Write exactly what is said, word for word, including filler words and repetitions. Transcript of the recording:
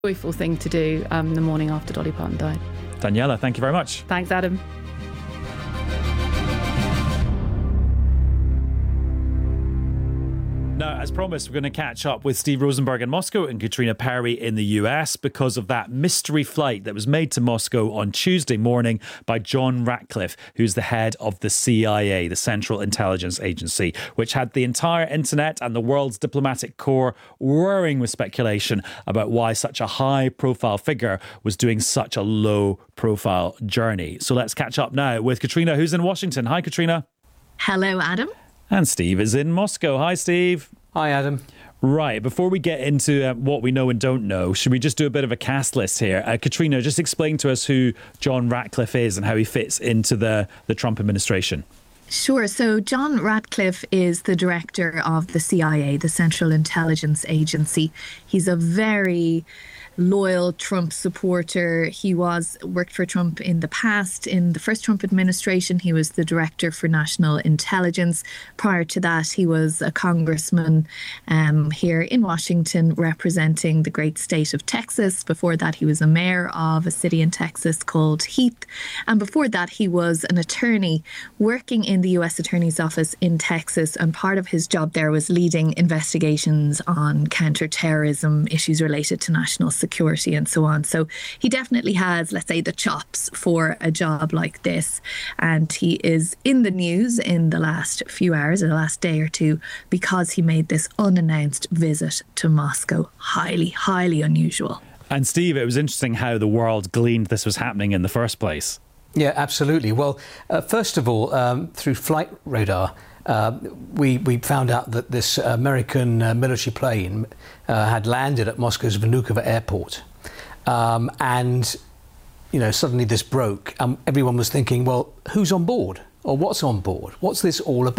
Joyful thing to do um, the morning after Dolly Parton died. Daniela, thank you very much. Thanks, Adam. Now, as promised, we're going to catch up with Steve Rosenberg in Moscow and Katrina Perry in the U S because of that mystery flight that was made to Moscow on Tuesday morning by John Ratcliffe, who's the head of the C I A, the Central Intelligence Agency, which had the entire internet and the world's diplomatic corps whirring with speculation about why such a high-profile figure was doing such a low-profile journey. So let's catch up now with Katrina, who's in Washington. Hi, Katrina. Hello, Adam. And Steve is in Moscow. Hi, Steve. Hi, Adam. Right, before we get into uh, what we know and don't know, should we just do a bit of a cast list here? Uh, Katrina, just explain to us who John Ratcliffe is and how he fits into the, the Trump administration. Sure. So John Ratcliffe is the director of the C I A, the Central Intelligence Agency. He's a very loyal Trump supporter. He was worked for Trump in the past. In the first Trump administration, he was the director for national intelligence. Prior to that, he was a congressman um, here in Washington representing the great state of Texas. Before that, he was a mayor of a city in Texas called Heath. And before that, he was an attorney working in the U S Attorney's Office in Texas. And part of his job there was leading investigations on counterterrorism issues related to national security and so on. So he definitely has, let's say, the chops for a job like this. And he is in the news in the last few hours, in the last day or two, because he made this unannounced visit to Moscow. Highly, highly unusual. And Steve, it was interesting how the world gleaned this was happening in the first place. Yeah, absolutely. Well, uh, first of all, um, through flight radar, Uh, we, we found out that this American uh, military plane uh, had landed at Moscow's Vnukovo airport. Um, and, you know, suddenly this broke. Um, everyone was thinking, well, who's on board? Or what's on board? What's this all about?